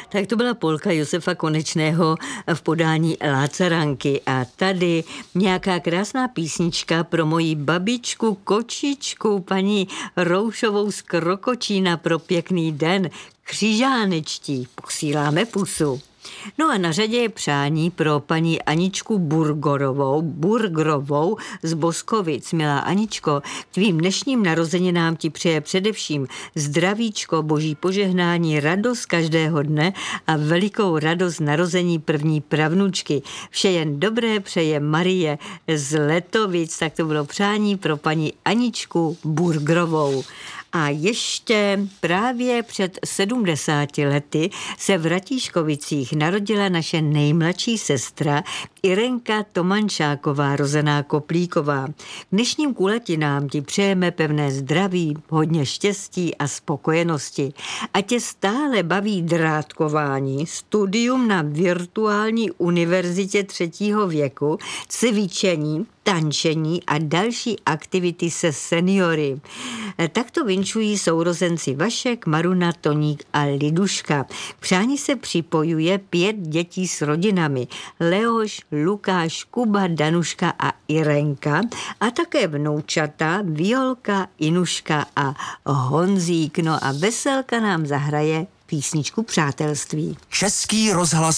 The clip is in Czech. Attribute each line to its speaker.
Speaker 1: Tak to byla polka Josefa Konečného v podání Lácaranky a tady nějaká krásná písnička pro moji babičku kočičku, paní Roušovou z Krokočína pro pěkný den. Křižánečtí, posíláme pusu. No a na řadě je přání pro paní Aničku Burgrovou z Boskovic. Milá Aničko, k tvým dnešním narozeninám ti přeje především zdravíčko, boží požehnání, radost každého dne a velikou radost narození první pravnučky. Vše jen dobré přeje Marie z Letovic, tak to bylo přání pro paní Aničku Burgrovou. A ještě právě před 70 lety se v Ratíškovicích narodila naše nejmladší sestra Irenka Tomančáková, rozená Koplíková. K dnešním kuletinám ti přejeme pevné zdraví, hodně štěstí a spokojenosti. A tě stále baví drátkování, studium na virtuální univerzitě 3. věku, cvičení, tančení a další aktivity se seniory. Takto vinčují sourozenci Vašek, Maruna, Toník a Liduška. K přání se připojuje 5 dětí s rodinami. Leoš, Lukáš, Kuba, Danuška a Irenka a také vnoučata Violka, Inuška a Honzík. No a Veselka nám zahraje písničku Přátelství.
Speaker 2: Český rozhlas